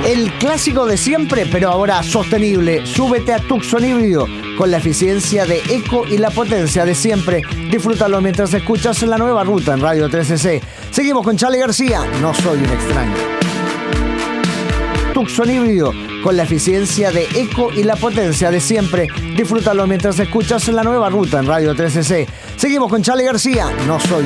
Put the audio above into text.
El clásico de siempre, pero ahora sostenible. Súbete a Tucson híbrido con la eficiencia de eco y la potencia de siempre. Disfrútalo mientras escuchas la nueva ruta en Radio 13C. Seguimos con Charly García, No soy un extraño. Tucson híbrido con la eficiencia de eco y la potencia de siempre. Disfrútalo mientras escuchas la nueva ruta en Radio 13C. Seguimos con Charly García, No soy